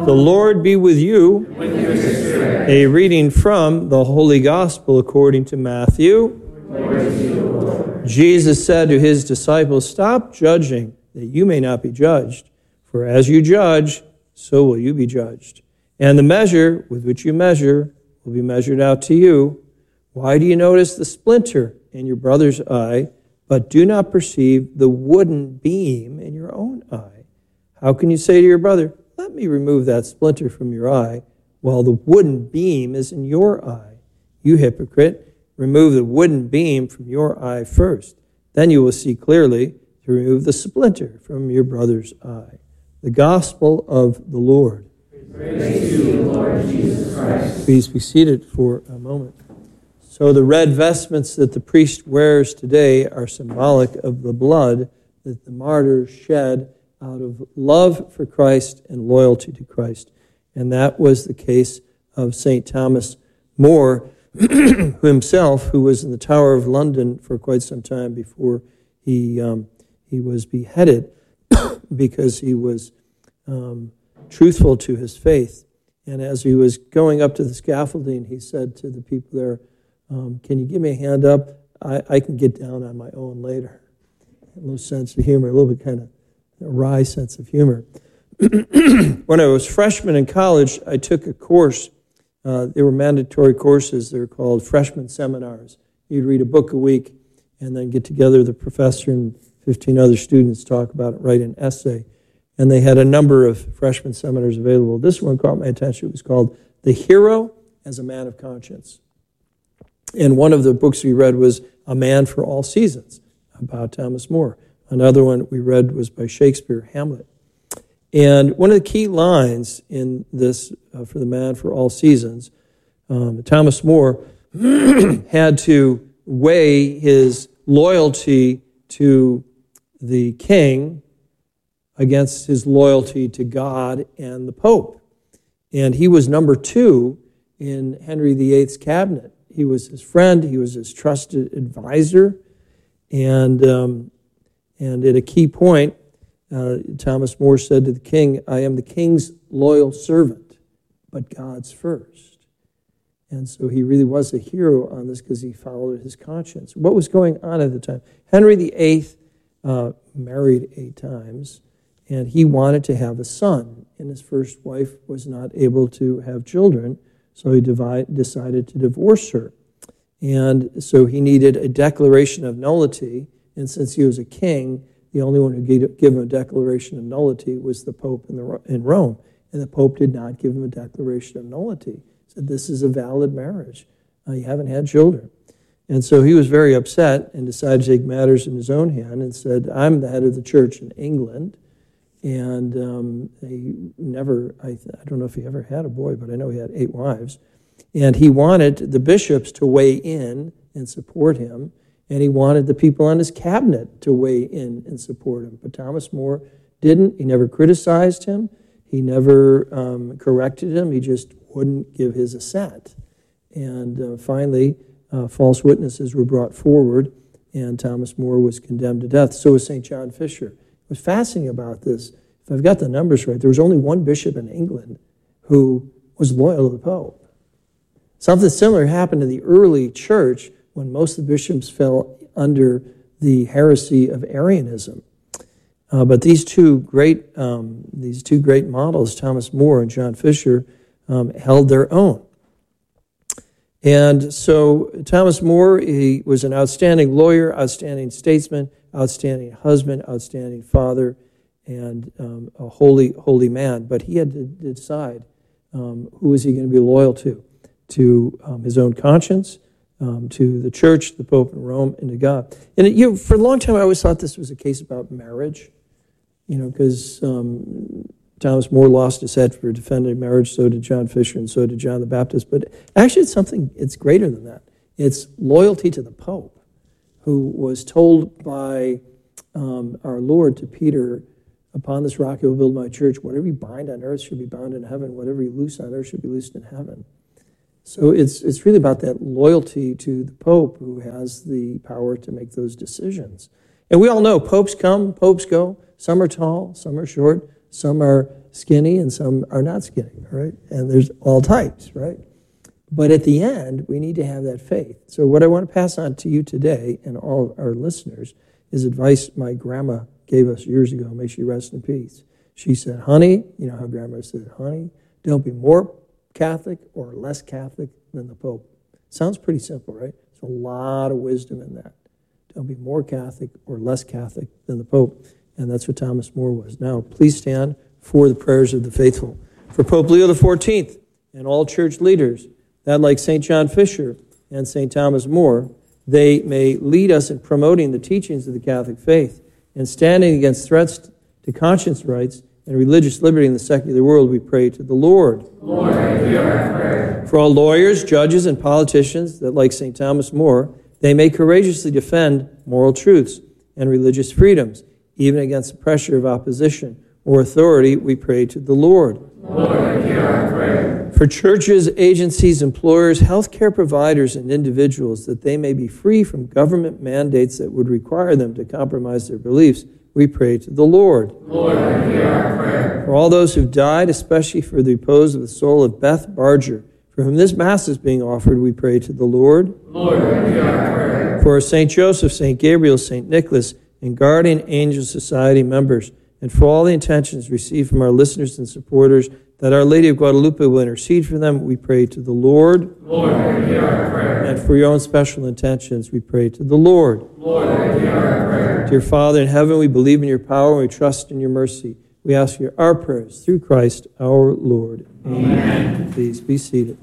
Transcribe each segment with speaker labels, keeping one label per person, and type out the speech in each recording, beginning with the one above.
Speaker 1: The Lord be with you. A reading from the Holy Gospel according to Matthew. Jesus said to his disciples, "Stop judging, that you may not be judged. For as you judge, so will you be judged. And the measure with which you measure will be measured out to you. Why do you notice the splinter in your brother's eye, but do not perceive the wooden beam in your own eye? How can you say to your brother, 'Let me remove that splinter from your eye,' while the wooden beam is in your eye? You hypocrite, remove the wooden beam from your eye first. Then you will see clearly to remove the splinter from your brother's eye." The Gospel of the Lord.
Speaker 2: Praise to you, Lord Jesus Christ.
Speaker 1: Please be seated for a moment. So the red vestments that the priest wears today are symbolic of the blood that the martyrs shed out of love for Christ and loyalty to Christ. And that was the case of St. Thomas More, himself, who was in the Tower of London for quite some time before he was beheaded because he was truthful to his faith. And as he was going up to the scaffolding, he said to the people there, "Can you give me a hand up? I can get down on my own later." A little sense of humor, a little bit kind of a wry sense of humor. When I was freshman in college, I took a course. They were mandatory courses. They were called freshman seminars. You'd read a book a week and then get together, the professor and 15 other students talk about it, write an essay. And they had a number of freshman seminars available. This one caught my attention. It was called "The Hero as a Man of Conscience." And one of the books we read was "A Man for All Seasons," about Thomas More. Another one we read was by Shakespeare, Hamlet. And one of the key lines in this, for the man for all seasons, Thomas More had to weigh his loyalty to the king against his loyalty to God and the Pope. And he was number 2 in Henry VIII's cabinet. He was his friend, he was his trusted advisor, and at a key point, Thomas More said to the king, "I am the king's loyal servant, but God's first." And so he really was a hero on this because he followed his conscience. What was going on at the time? Henry VIII married 8 times, and he wanted to have a son, and his first wife was not able to have children, so he decided to divorce her. And so he needed a declaration of nullity, and since he was a king, the only one who gave him a declaration of nullity was the Pope in Rome. And the Pope did not give him a declaration of nullity. He said, "This is a valid marriage. You haven't had children." And so he was very upset and decided to take matters in his own hand and said, "I'm the head of the church in England." And he never, I don't know if he ever had a boy, but I know he had 8 wives. And he wanted the bishops to weigh in and support him. And he wanted the people on his cabinet to weigh in and support him. But Thomas More didn't. He never criticized him. He never corrected him. He just wouldn't give his assent. And finally, false witnesses were brought forward, and Thomas More was condemned to death. So was St. John Fisher. What's fascinating about this, if I've got the numbers right, there was only one bishop in England who was loyal to the Pope. Something similar happened in the early church when most of the bishops fell under the heresy of Arianism. But these two great models, Thomas More and John Fisher, held their own. And so Thomas More, he was an outstanding lawyer, outstanding statesman, outstanding husband, outstanding father, and a holy man. But he had to decide who is he going to be loyal to his own conscience, to the church, the Pope in Rome, and to God. And for a long time, I always thought this was a case about marriage, because Thomas More lost his head for defending marriage, so did John Fisher, and so did John the Baptist. But actually, it's greater than that. It's loyalty to the Pope, who was told by our Lord to Peter, "Upon this rock I will build my church. Whatever you bind on earth should be bound in heaven. Whatever you loose on earth should be loosed in heaven." So it's really about that loyalty to the Pope, who has the power to make those decisions. And we all know popes come, popes go. Some are tall, some are short, some are skinny and some are not skinny, right? And there's all types, right? But at the end, we need to have that faith. So what I want to pass on to you today and all of our listeners is advice my grandma gave us years ago. May she rest in peace. She said, honey, you know how grandma said, honey, don't be more Catholic or less Catholic than the Pope. Sounds pretty simple, right? There's a lot of wisdom in that. Don't be more Catholic or less Catholic than the Pope. And that's what Thomas More was. Now, please stand for the prayers of the faithful. For Pope Leo XIV and all church leaders, that like St. John Fisher and St. Thomas More, they may lead us in promoting the teachings of the Catholic faith and standing against threats to conscience rights and religious liberty in the secular world, we pray to the Lord.
Speaker 2: Lord, hear our prayer.
Speaker 1: For all lawyers, judges, and politicians that, like St. Thomas More, they may courageously defend moral truths and religious freedoms, even against the pressure of opposition or authority, we pray to the Lord.
Speaker 2: Lord, hear our prayer.
Speaker 1: For churches, agencies, employers, healthcare providers, and individuals, that they may be free from government mandates that would require them to compromise their beliefs, we pray to the Lord.
Speaker 2: Lord, hear our prayer.
Speaker 1: For all those who've died, especially for the repose of the soul of Beth Barger, for whom this Mass is being offered, we pray to the Lord.
Speaker 2: Lord, hear our prayer.
Speaker 1: For St. Joseph, St. Gabriel, St. Nicholas, and Guardian Angel Society members, and for all the intentions received from our listeners and supporters, that Our Lady of Guadalupe will intercede for them, we pray to the Lord.
Speaker 2: Lord, hear our prayer.
Speaker 1: And for your own special intentions, we pray to the Lord.
Speaker 2: Lord, hear our prayer.
Speaker 1: Dear Father in heaven, we believe in your power and we trust in your mercy. We ask you our prayers through Christ our Lord.
Speaker 2: Amen.
Speaker 1: Please be seated.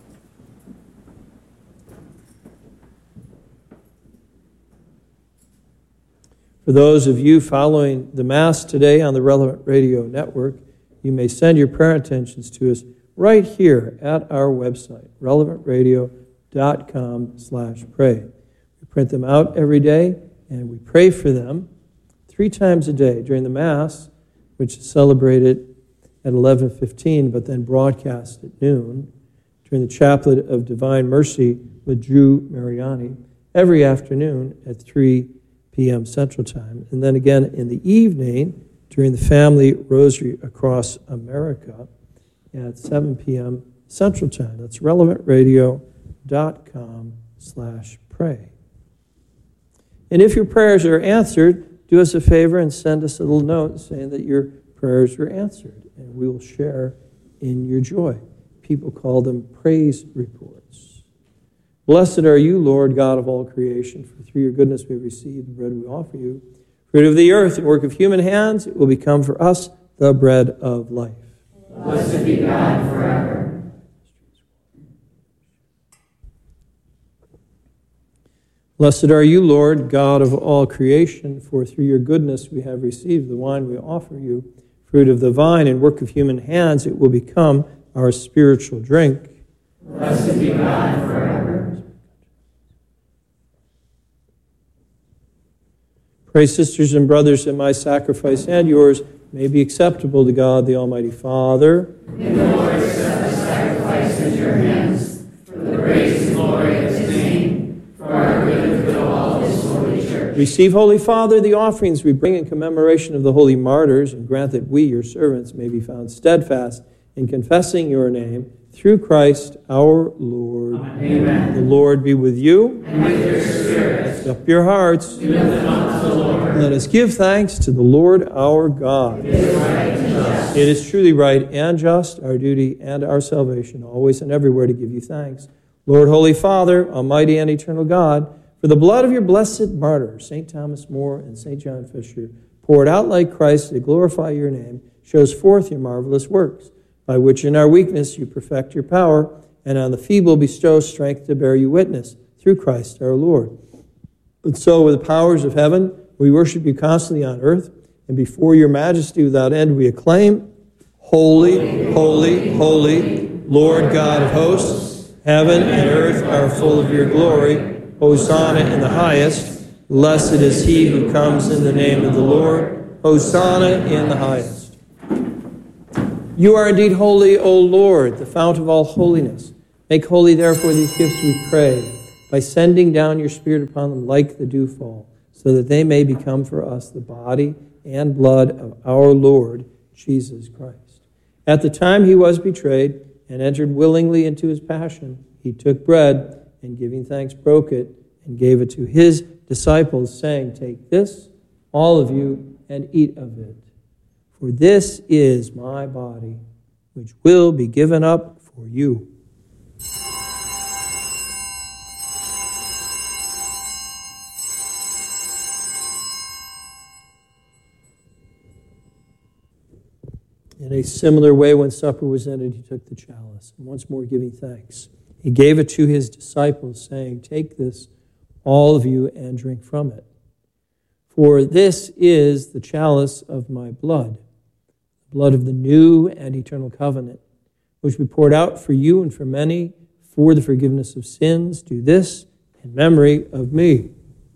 Speaker 1: For those of you following the Mass today on the Relevant Radio Network, you may send your prayer intentions to us right here at our website, relevantradio.com/pray. We print them out every day, and we pray for them 3 times a day during the Mass, which is celebrated at 11:15, but then broadcast at noon, during the Chaplet of Divine Mercy with Drew Mariani, every afternoon at 3 p.m. Central Time, and then again in the evening during the Family Rosary Across America at 7 p.m. Central Time. That's relevantradio.com/pray. And if your prayers are answered, do us a favor and send us a little note saying that your prayers were answered, and we will share in your joy. People call them praise reports. Blessed are you, Lord, God of all creation, for through your goodness we have received the bread we offer you. Fruit of the earth and work of human hands, it will become for us the bread of life.
Speaker 2: Blessed be God forever.
Speaker 1: Blessed are you, Lord, God of all creation, for through your goodness we have received the wine we offer you. Fruit of the vine and work of human hands, it will become our spiritual drink.
Speaker 2: Blessed be God forever.
Speaker 1: Pray, sisters and brothers, that my sacrifice and yours may be acceptable to God, the Almighty Father.
Speaker 2: May the Lord accept the sacrifice into your hands, for the praise and glory of his name, for our good and the good of all his holy church.
Speaker 1: Receive, Holy Father, the offerings we bring in commemoration of the holy martyrs, and grant that we, your servants, may be found steadfast in confessing your name through Christ our Lord.
Speaker 2: Amen.
Speaker 1: The Lord be with you.
Speaker 2: And with your spirit.
Speaker 1: Lift up your hearts.
Speaker 2: We lift them up to the Lord.
Speaker 1: Let us give thanks to the Lord our God.
Speaker 2: It is right and just.
Speaker 1: It is truly right and just, our duty and our salvation, always and everywhere to give you thanks. Lord, Holy Father, Almighty and eternal God, for the blood of your blessed martyrs, St. Thomas More and St. John Fisher, poured out like Christ to glorify your name, shows forth your marvelous works, by which in our weakness you perfect your power, and on the feeble bestow strength to bear you witness, through Christ our Lord. And so with the powers of heaven, we worship you constantly on earth, and before your majesty without end we acclaim, Holy, holy, holy, Lord God of hosts, heaven and earth are full of your glory. Hosanna in the highest. Blessed is he who comes in the name of the Lord. Hosanna in the highest. You are indeed holy, O Lord, the fount of all holiness. Make holy, therefore, these gifts, we pray, by sending down your Spirit upon them like the dewfall, so that they may become for us the body and blood of our Lord Jesus Christ. At the time he was betrayed and entered willingly into his passion, he took bread and giving thanks broke it and gave it to his disciples, saying, "Take this, all of you, and eat of it. For this is my body, which will be given up for you." In a similar way, when supper was ended, he took the chalice, and once more giving thanks, he gave it to his disciples, saying, "Take this, all of you, and drink from it. For this is the chalice of my blood, the blood of the new and eternal covenant, which will be poured out for you and for many for the forgiveness of sins. Do this in memory of me."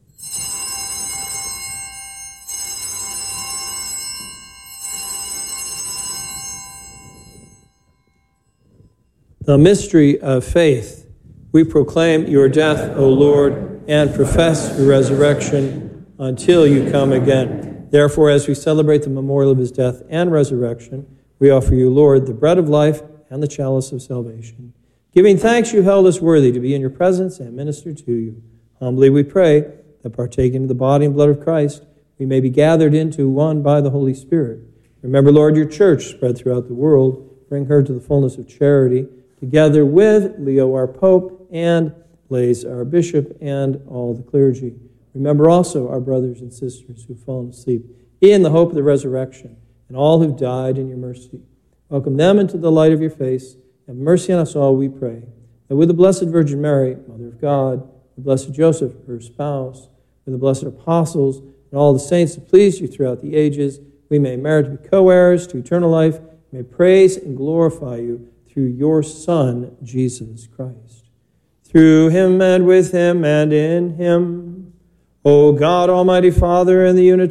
Speaker 1: The mystery of faith. We proclaim your death, O Lord, and profess your resurrection until you come again. Therefore, as we celebrate the memorial of his death and resurrection, we offer you, Lord, the bread of life and the chalice of salvation. Giving thanks, you held us worthy to be in your presence and minister to you. Humbly we pray that, partaking of the body and blood of Christ, we may be gathered into one by the Holy Spirit. Remember, Lord, your church spread throughout the world. Bring her to the fullness of charity, together with Leo, our Pope, and Blaise, our Bishop, and all the clergy. Remember also our brothers and sisters who have fallen asleep in the hope of the resurrection, and all who died in your mercy. Welcome them into the light of your face. Have mercy on us all, we pray, that with the Blessed Virgin Mary, Mother of God, the Blessed Joseph, her spouse, with the blessed apostles, and all the saints that pleased you throughout the ages, we may merit to be co-heirs to eternal life, may praise and glorify you through your Son, Jesus Christ. Through him and with him and in him, O God, Almighty Father, in the unity